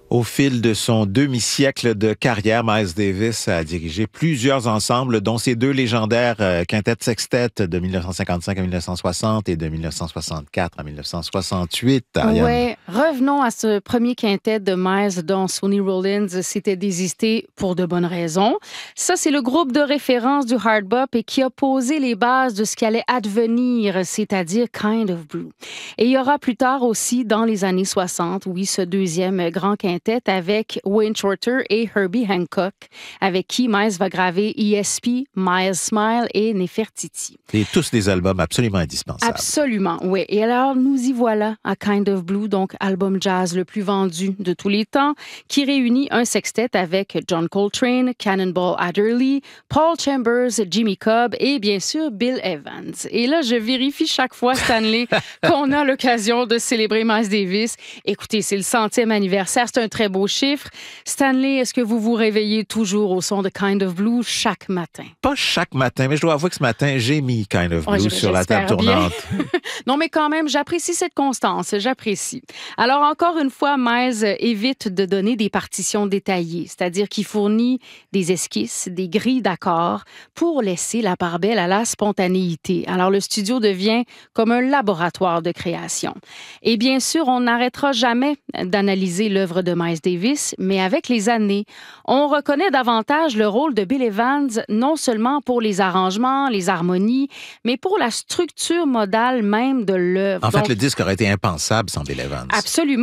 Au fil de son demi-siècle de carrière, Miles Davis a dirigé plusieurs ensembles, dont ses deux légendaires quintettes-sextettes de 1955 à 1960 et de 1964 à 1968. Oui, revenons à ce premier quintet de Miles dont Sonny Rollins s'était désisté pour de bonnes raisons. Ça, c'est le groupe de référence du hard bop et qui a posé les bases de ce qui allait advenir, c'est-à-dire Kind of Blue. Et il y aura plus tard aussi, dans les années 60, oui, ce deuxième grand quintet avec Wayne Shorter et Herbie Hancock, avec qui Miles va graver ESP, Miles Smile et Nefertiti. Et tous des albums absolument indispensables. Absolument, oui. Et alors, nous y voilà à Kind of Blue, donc album jazz le plus vendu de tous les temps, qui réunit un sextet avec John Coltrane, Cannonball Adderley, Paul Chambers, Jimmy Cobb et bien sûr Bill Evans. Et là, je vérifie chaque fois, Stanley, qu'on a l'occasion de célébrer Miles Davis. Écoutez, c'est le 100e anniversaire, c'est un très beau chiffre. Stanley, est-ce que vous vous réveillez toujours au son de Kind of Blue chaque matin? Pas chaque matin, mais je dois avouer que ce matin, j'ai mis Kind of Blue sur la table tournante. Non, mais quand même, j'apprécie cette constance, j'apprécie. Alors, encore une fois, Miles évite de donner des partitions détaillées, c'est-à-dire qu'il fournit des esquisses, des grilles d'accords pour laisser la part belle à la spontanéité. Alors, le studio devient comme un laboratoire de création. Et bien sûr, on n'arrêtera jamais d'analyser l'œuvre de Miles Davis, mais avec les années, on reconnaît davantage le rôle de Bill Evans, non seulement pour les arrangements, les harmonies, mais pour la structure modale même de l'œuvre. En fait, le disque aurait été impensable sans Bill Evans. Absolument.